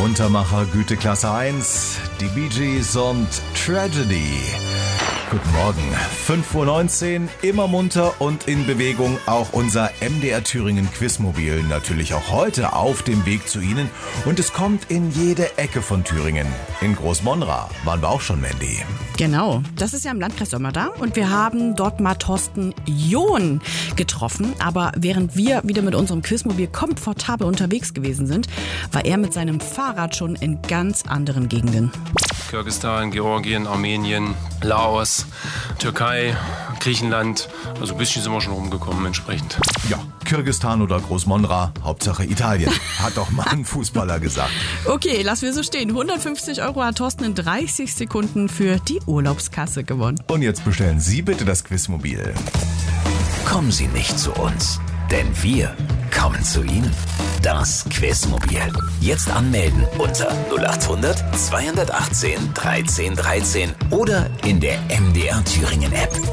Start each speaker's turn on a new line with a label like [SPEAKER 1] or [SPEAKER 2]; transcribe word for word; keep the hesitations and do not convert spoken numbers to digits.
[SPEAKER 1] Muntermacher Güteklasse eins, die Bee Gees und Tragedy. Guten Morgen, fünf Uhr neunzehn, immer munter und in Bewegung, auch unser M D R Thüringen Quizmobil, natürlich auch heute auf dem Weg zu Ihnen, und es kommt in jede Ecke von Thüringen. In Großmonra waren wir auch schon, Mandy.
[SPEAKER 2] Genau, das ist ja im Landkreis Sömmerda und wir haben dort mal Thorsten John getroffen, aber während wir wieder mit unserem Quizmobil komfortabel unterwegs gewesen sind, war er mit seinem Fahrrad schon in ganz anderen Gegenden.
[SPEAKER 3] Kirgisistan, Georgien, Armenien, Laos, Türkei, Griechenland. Also ein bisschen sind wir schon rumgekommen entsprechend.
[SPEAKER 1] Ja, Kirgisistan oder Großmonra, Hauptsache Italien, hat doch mal ein Fußballer gesagt.
[SPEAKER 2] Okay, lassen wir so stehen. hundertfünfzig Euro hat Thorsten in dreißig Sekunden für die Urlaubskasse gewonnen.
[SPEAKER 1] Und jetzt bestellen Sie bitte das Quizmobil.
[SPEAKER 4] Kommen Sie nicht zu uns, denn wir kommen zu Ihnen. Das Quizmobil. Jetzt anmelden unter null acht hundert zweihundertachtzehn dreizehn dreizehn oder in der M D R Thüringen App.